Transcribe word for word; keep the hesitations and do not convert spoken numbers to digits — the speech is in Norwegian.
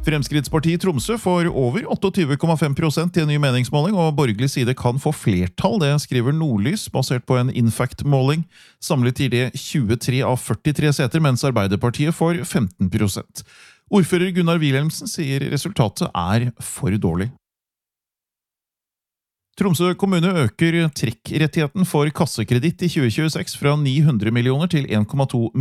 Fremskrittspartiet i Tromsø får over tjueåtte komma fem prosent i en ny meningsmåling, og borgerlig side kan få flertall, det skriver Nordlys, basert på en Infact-måling. Samlet gir det tjuetre av førtitre seter, mens Arbeiderpartiet får femten prosent. Ordfører Gunnar Wilhelmsen sier resultatet er for dårlig. Tromsø kommune øker trekkrettigheten for kassekreditt i tjue tjueseks fra ni hundre millioner til en komma to